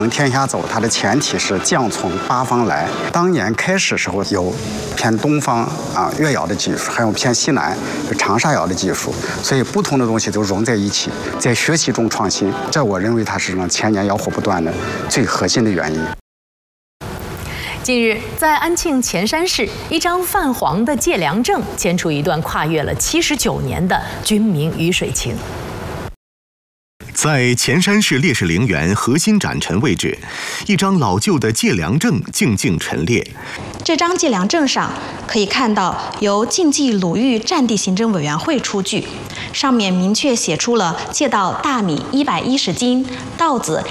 天下走，它的前提是将从八方来。当年开始时候有偏东方越窑的技术，还有偏西南长沙窑的技术，所以不同的东西都融在一起，在学习中创新。这我认为它是让千年窑火不断的最核心的原因。 近日，在安庆潜山市，一张泛黄的借粮证牵出一段跨越了79年的军民鱼水情。 在潜山市烈士陵园核心展陈位置，一张老旧的借粮证静静陈列。 这张借粮证上可以看到由晋冀鲁豫战地行政委员会出具，上面明确写出了借到大米110斤，稻子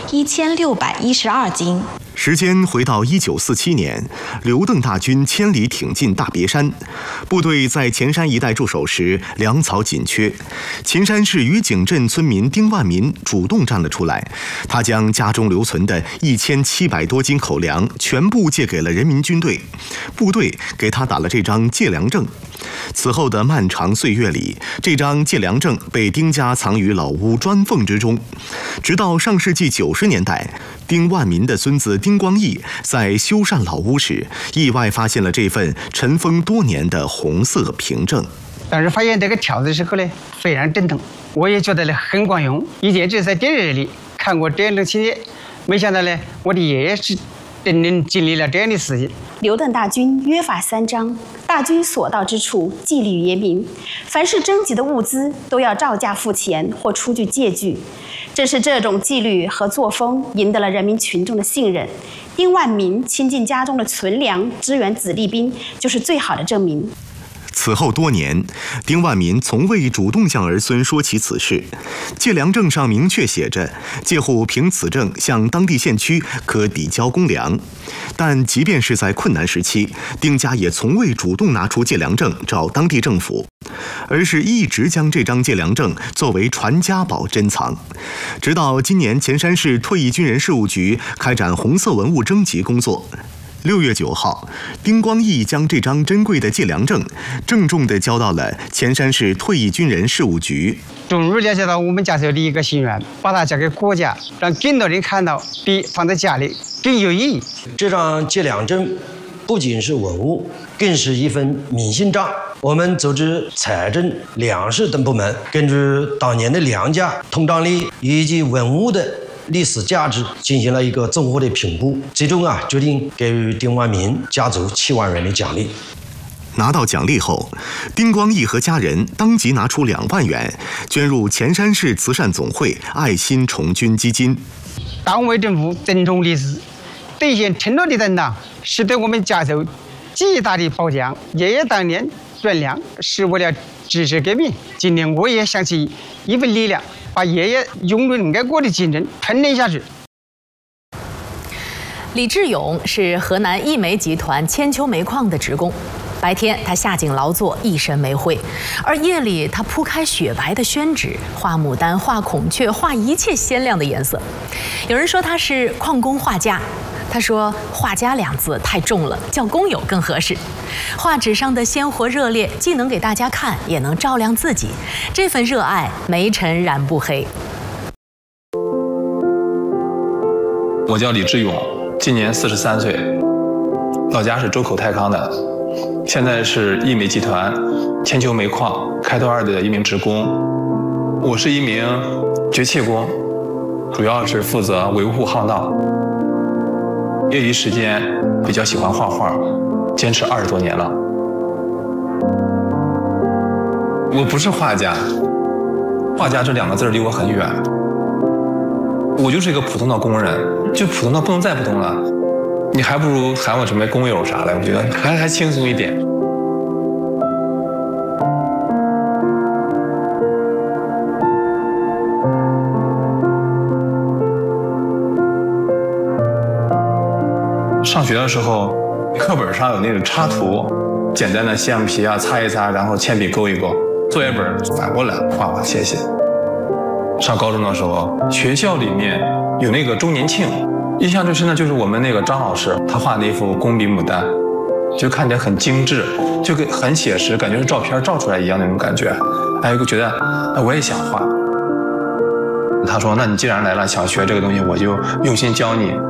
1612斤。 时间回到1947年，刘邓大军千里挺进大别山，部队在潜山一带驻守时，粮草紧缺。潜山市余井镇村民丁万民主动站了出来，他将家中留存的1700多斤口粮全部借给了人民军队，部队给他打了这张借粮证。此后的漫长岁月里，这张借粮证被丁家藏于老屋砖缝之中，直到上世纪90年代，丁万民的孙子丁光义在修缮老屋时，意外发现了这份尘封多年的红色凭证。 当时发现这个条子的时候呢，非常震动，我也觉得呢很管用。以前只是在电视里看过这样的情节，没想到呢，我的爷爷是真正经历了这样的事情。 刘邓大军约法3章，大军所到之处，纪律严明，凡是征集的物资都要照价付钱或出具借据。正是这种纪律和作风赢得了人民群众的信任。丁万民倾尽家中的存粮支援子弟兵，就是最好的证明。 此后多年，丁万民从未主动向儿孙说起此事。借粮证上明确写着，借户凭此证向当地县区可抵交公粮。但即便是在困难时期，丁家也从未主动拿出借粮证找当地政府，而是一直将这张借粮证作为传家宝珍藏。直到今年潜山市退役军人事务局开展红色文物征集工作。6月9号，丁光义将这张珍贵的借粮证郑重地交到了潜山市退役军人事务局。 终于了解到我们家族的一个心愿，把它交给国家，让更多人看到，比放在家里更有意义。 这张借粮证不仅是文物，更是一份民信账。我们组织财政、粮食等部门，根据当年的粮价、通胀率以及文物的历史价值进行了一个综合的评估，最终决定给予丁万民家族7万元的奖励。 拿到奖励后，丁光义和家人当即拿出2万元捐入潜山市慈善总会爱心重军基金。 党委政府郑重立誓，兑现承诺的担当，是对我们家族极大的褒奖。爷爷当年捐粮是为了支持革命，今年我也想起一份力量，把爷爷勇论爱国的精神传承下去。 李志勇是河南一煤集团千秋煤矿的职工，白天他下井劳作，一身煤灰；而夜里他铺开雪白的宣纸，画牡丹、画孔雀，画一切鲜亮的颜色。有人说他是矿工画家，他说画家2字太重了，叫工友更合适。画纸上的鲜活热烈，既能给大家看，也能照亮自己。这份热爱，煤尘染不黑。 我叫李志勇，今年43岁，老家是周口太康的，现在是一煤集团千秋煤矿开拓2的一名职工。我是一名掘砌工，主要是负责维护巷道。业余时间比较喜欢画画，坚持20多年了。我不是画家，画家这2个字离我很远。我就是一个普通的工人，就普通到不能再普通了。你还不如喊我什么工友啥的，我觉得还轻松一点。上学的时候，课本上有那种插图，简单的橡皮擦一擦，然后铅笔勾一勾，作业本反过来画写写。上高中的时候，学校里面有那个周年庆，印象最深的就是我们那个张老师，他画的一幅工笔牡丹，就看起来很精致，就很写实，感觉是照片照出来一样那种感觉。还有一个觉得，我也想画。 他说：“那你既然来了，想学这个东西，我就用心教你。”